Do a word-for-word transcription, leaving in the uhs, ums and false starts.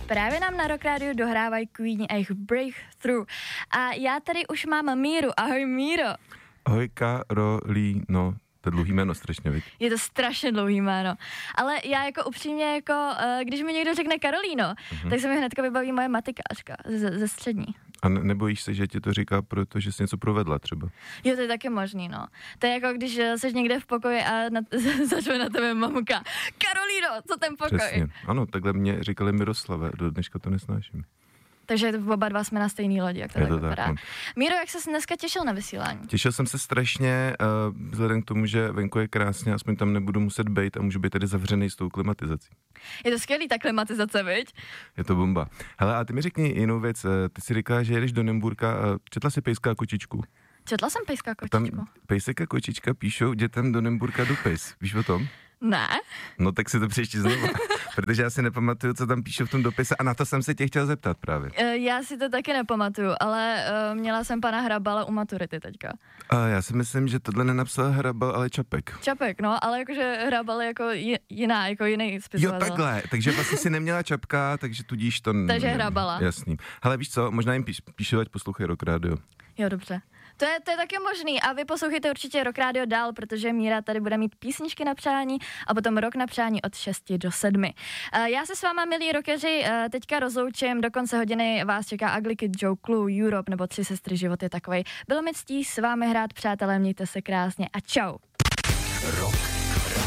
právě nám na Rock Radio dohrávají Queen a jejich Breakthrough. A já tady už mám Míru. Ahoj Míro. Ahoj Karolíno. To je dlouhý jméno strašně, viď? Je to strašně dlouhý jméno. Ale já jako upřímně, jako, když mi někdo řekne Karolíno, uh-huh. tak se mi hnedka vybaví moje matikářka ze, ze střední. A nebojíš se, že ti to říká, protože jsi něco provedla třeba? Jo, to je taky možný, no. To je jako, když jsi někde v pokoji a na, zařve na tebe mamka. Karolíno, co ten pokoj? Přesně. Ano, takhle mě říkali Miroslave, do dneška to nesnáším. Takže oba dva jsme na stejný lodi, jak to, tak to vypadá. Tak, no. Míro, jak ses dneska těšil na vysílání? Těšil jsem se strašně, uh, vzhledem k tomu, že venku je krásně, aspoň tam nebudu muset bejt a můžu být tady zavřený s tou klimatizací. Je to skvělý, ta klimatizace, viď? Je to bomba. Hele, a ty mi řekni jinou věc, ty si říkala, že jedeš do Nymburka, četla jsi Pejska a kočičku? Četla jsem Pejska a kočičku. Tam Pejsek a kočička píšou dětem do Nymburka dopis, víš o tom? Ne. No tak si to přečti znovu, protože já si nepamatuju, co tam píšu v tom dopise a na to jsem se tě chtěl zeptat právě. Já si to taky nepamatuju, ale uh, měla jsem pana Hrabala u maturity teďka. A já si myslím, že tohle nenapsal Hrabal, ale Čapek. Čapek, no, ale jakože Hrabal je jako jiná, jako jiný spisovatel. Jo, takhle, takže vlastně si neměla Čapka, takže tudíž to... Takže Hrabala. Jasný. Hele, víš co, možná jim píš, píšu, ať poslouchají Rock Radio. Jo, dobře. To je, to je taky možný a vy poslouchejte určitě Rock Radio dál, protože Míra tady bude mít písničky na přání a potom Rock na přání od šesti do sedmi. Uh, já se s váma, milí rockeři, uh, teďka rozloučím, do konce hodiny vás čeká Ugly Kid Joe, Clue, Europe nebo Tři sestry, život je takovej. Bylo mi ctí s vámi hrát, přátelé, mějte se krásně a čau. Rock